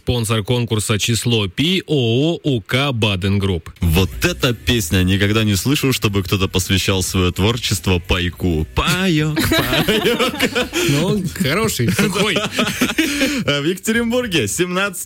спонсор конкурса «Число Пи» ООО УК «Баден Групп». Вот эта песня, никогда не слышу, чтобы кто-то посвящал свое творчество пайку. Паёк. Ну, хороший, сухой. В Екатеринбурге 17